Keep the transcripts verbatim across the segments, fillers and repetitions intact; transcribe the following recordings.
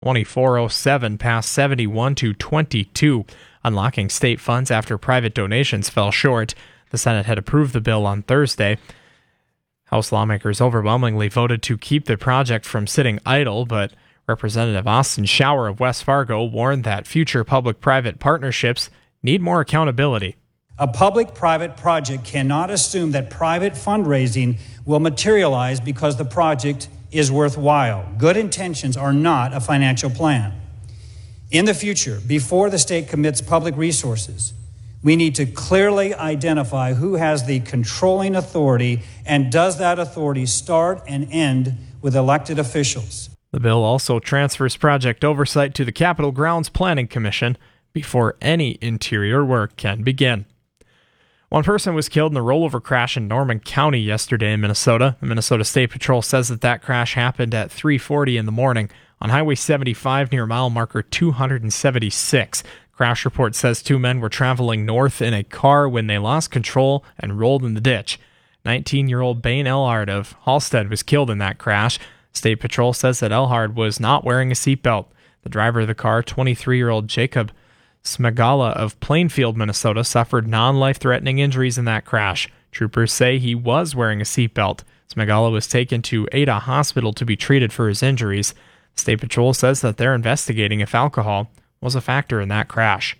twenty-four oh seven passed seventy-one to twenty-two, unlocking state funds after private donations fell short. The Senate had approved the bill on Thursday. House lawmakers overwhelmingly voted to keep the project from sitting idle, but Representative Austin Schauer of West Fargo warned that future public-private partnerships need more accountability. A public-private project cannot assume that private fundraising will materialize because the project is worthwhile. Good intentions are not a financial plan. In the future, before the state commits public resources, we need to clearly identify who has the controlling authority, and does that authority start and end with elected officials. The bill also transfers project oversight to the Capitol Grounds Planning Commission before any interior work can begin. One person was killed in a rollover crash in Norman County yesterday in Minnesota. The Minnesota State Patrol says that that crash happened at three forty in the morning on Highway seventy-five near mile marker two seventy-six. Crash report says two men were traveling north in a car when they lost control and rolled in the ditch. nineteen-year-old Bain Elhard of Halstead was killed in that crash. State Patrol says that Elhard was not wearing a seatbelt. The driver of the car, twenty-three-year-old Jacob Smagala of Plainfield, Minnesota, suffered non-life-threatening injuries in that crash. Troopers say he was wearing a seatbelt. Smagala was taken to Ada Hospital to be treated for his injuries. State Patrol says that they're investigating if alcohol was a factor in that crash.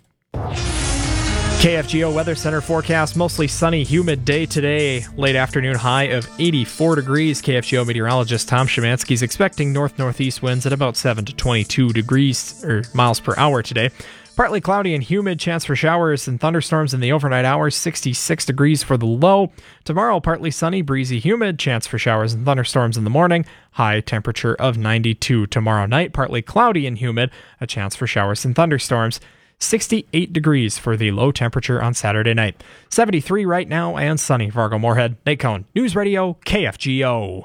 K F G O Weather Center forecast mostly sunny, humid day today. Late afternoon high of eighty-four degrees. K F G O meteorologist Tom Szymanski is expecting north-northeast winds at about seven to twenty-two degrees or miles per hour today. Partly cloudy and humid, chance for showers and thunderstorms in the overnight hours, sixty-six degrees for the low. Tomorrow, partly sunny, breezy, humid, chance for showers and thunderstorms in the morning, high temperature of ninety-two. Tomorrow night, partly cloudy and humid, a chance for showers and thunderstorms, sixty-eight degrees for the low temperature on Saturday night. seventy-three right now and sunny. Fargo-Moorhead, Nate Cohn, News Radio, K F G O.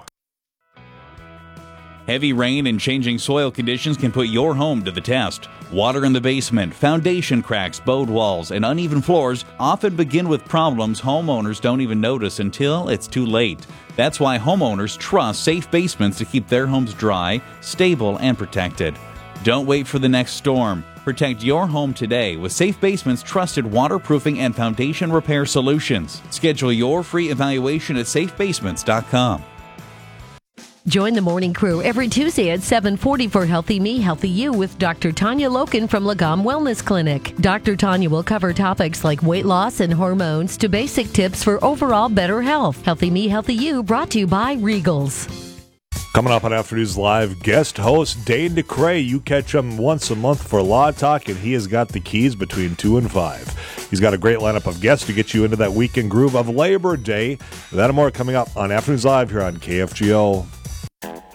Heavy rain and changing soil conditions can put your home to the test. Water in the basement, foundation cracks, bowed walls, and uneven floors often begin with problems homeowners don't even notice until it's too late. That's why homeowners trust Safe Basements to keep their homes dry, stable, and protected. Don't wait for the next storm. Protect your home today with Safe Basements' trusted waterproofing and foundation repair solutions. Schedule your free evaluation at safe basements dot com. Join the morning crew every Tuesday at seven forty for Healthy Me, Healthy You with Doctor Tanya Loken from Lagom Wellness Clinic. Doctor Tanya will cover topics like weight loss and hormones to basic tips for overall better health. Healthy Me, Healthy You brought to you by Regals. Coming up on Afternoons Live, guest host Dane DeCray. You catch him once a month for Law Talk, and he has got the keys between two and five. He's got a great lineup of guests to get you into that weekend groove of Labor Day. That and more coming up on Afternoons Live here on K F G O.